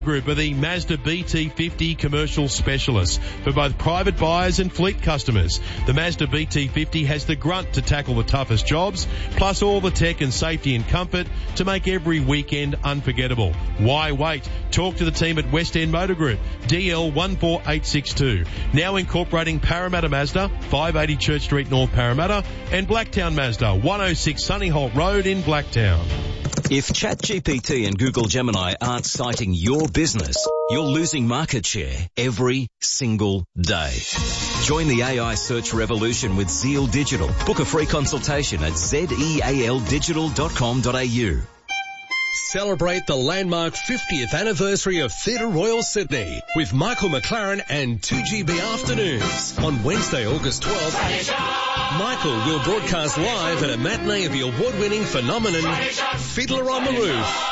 Group are the Mazda BT50 commercial specialists for both private buyers and fleet customers. The Mazda BT50 has the grunt to tackle the toughest jobs, plus all the tech and safety and comfort to make every weekend unforgettable. Why wait? Talk to the team at West End Motor Group, DL 14862. Now incorporating Parramatta Mazda, 580 Church Street North Parramatta, and Blacktown Mazda, 106 Sunnyholt Road in Blacktown. If ChatGPT and Google Gemini aren't citing your business, you're losing market share every single day. Join the AI search revolution with Zeal Digital. Book a free consultation at zealdigital.com.au. Celebrate the landmark 50th anniversary of Theatre Royal Sydney with Michael McLaren and 2GB Afternoons. On Wednesday, August 12th, Michael will broadcast live at a matinee of the award-winning phenomenon Fiddler on the Roof.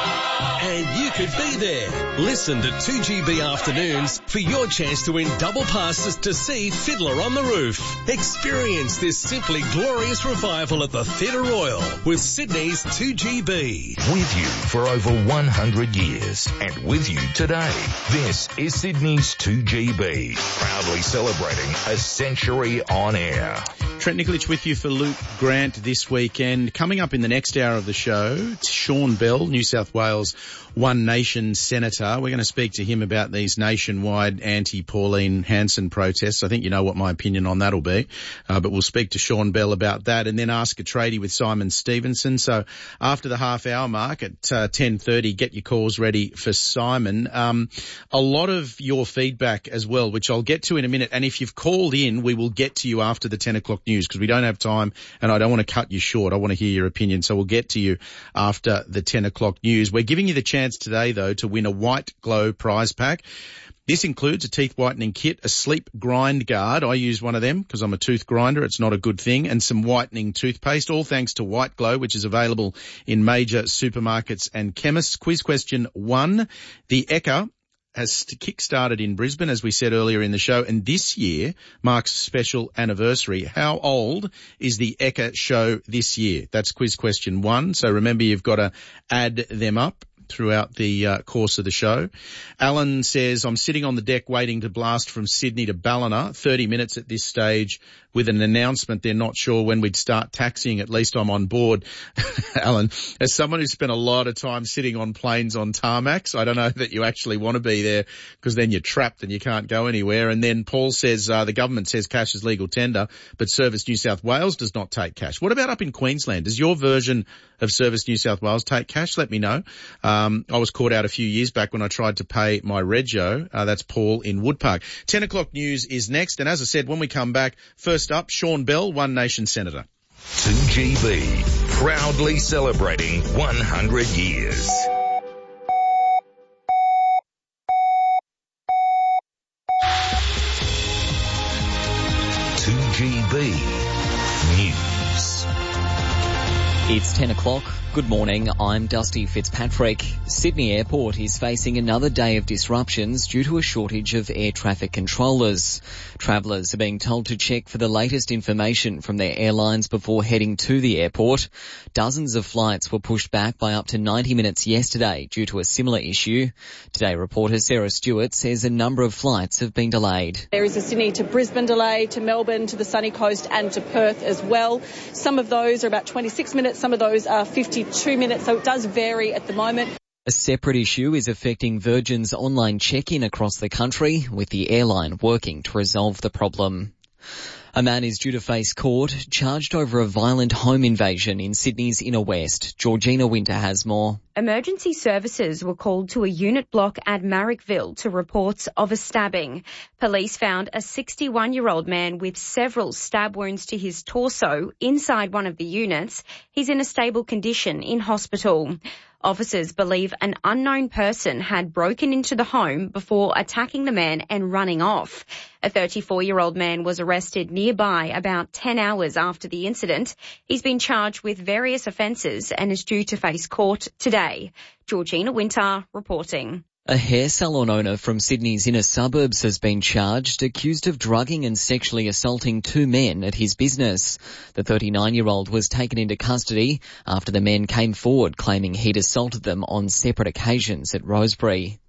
And you could be there. Listen to 2GB Afternoons for your chance to win double passes to see Fiddler on the Roof. Experience this simply glorious revival at the Theatre Royal with Sydney's 2GB. With you for over 100 years and with you today. This is Sydney's 2GB, proudly celebrating a century on air. Trent Nikolic with you for Luke Grant this weekend. Coming up in the next hour of the show, Sean Bell, New South Wales One Nation Senator. We're going to speak to him about these nationwide anti-Pauline Hanson protests. I think you know what my opinion on that will be. But we'll speak to Sean Bell about that and then ask a tradie with Simon Stevenson. So after the half hour mark at 10:30, get your calls ready for Simon. A lot of your feedback as well, which I'll get to in a minute. And if you've called in, we will get to you after the 10 o'clock news because we don't have time and I don't want to cut you short. I want to hear your opinion. So we'll get to you after the 10 o'clock news. We're giving you the chance today, though, to win a White Glow prize pack. This includes a teeth whitening kit, a sleep grind guard. I use one of them because I'm a tooth grinder. It's not a good thing. And some whitening toothpaste, all thanks to White Glow, which is available in major supermarkets and chemists. Quiz question 1. The Ekka has kick-started in Brisbane, as we said earlier in the show, and this year marks a special anniversary. How old is the Ekka show this year? That's quiz question 1. So remember, you've got to add them up throughout the course of the show. Alan says, I'm sitting on the deck waiting to blast from Sydney to Ballina, 30 minutes at this stage, with an announcement they're not sure when we'd start taxiing. At least I'm on board. Alan, as someone who spent a lot of time sitting on planes on tarmacs, I don't know that you actually want to be there because then you're trapped and you can't go anywhere. And then Paul says, the government says cash is legal tender, but Service New South Wales does not take cash. What about up in Queensland? Does your version of Service New South Wales take cash? Let me know. I was caught out a few years back when I tried to pay my rego. That's Paul in Woodpark. 10 o'clock news is next. And as I said, when we come back, first up, Sean Bell, One Nation Senator. 2GB, proudly celebrating 100 years. News. It's 10 o'clock. Good morning, I'm Dusty Fitzpatrick. Sydney Airport is facing another day of disruptions due to a shortage of air traffic controllers. Travellers are being told to check for the latest information from their airlines before heading to the airport. Dozens of flights were pushed back by up to 90 minutes yesterday due to a similar issue. Today, reporter Sarah Stewart says a number of flights have been delayed. There is a Sydney to Brisbane delay, to Melbourne, to the sunny coast and to Perth as well. Some of those are about 26 minutes, some of those are 52 minutes, so it does vary at the moment. A separate issue is affecting Virgin's online check-in across the country, with the airline working to resolve the problem. A man is due to face court, charged over a violent home invasion in Sydney's inner west. Georgina Winter has more. Emergency services were called to a unit block at Marrickville to reports of a stabbing. Police found a 61-year-old man with several stab wounds to his torso inside one of the units. He's in a stable condition in hospital. Officers believe an unknown person had broken into the home before attacking the man and running off. A 34-year-old man was arrested nearby about 10 hours after the incident. He's been charged with various offences and is due to face court today. Georgina Winter reporting. A hair salon owner from Sydney's inner suburbs has been charged, accused of drugging and sexually assaulting 2 men at his business. The 39-year-old was taken into custody after the men came forward claiming he'd assaulted them on separate occasions at Rosebery.